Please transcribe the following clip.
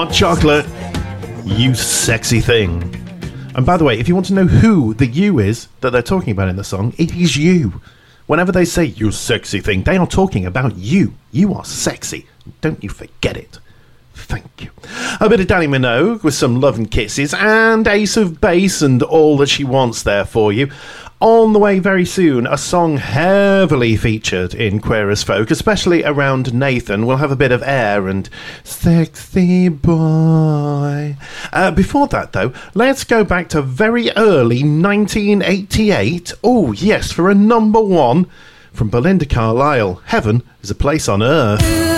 hot chocolate. You sexy thing. And by the way, if you want to know who the you is that they're talking about in the song, it is you. Whenever they say you sexy thing, they are talking about you. You are sexy. Don't you forget it. Thank you. A bit of Danny Minogue with some love and kisses and Ace of Base and all that she wants there for you. On the way very soon, a song heavily featured in Queer as Folk, especially around Nathan. We'll have a bit of Air and Sexy Boy. Before that, though, let's go back to very early 1988. Oh, yes, for a number one from Belinda Carlisle. Heaven is a Place on Earth.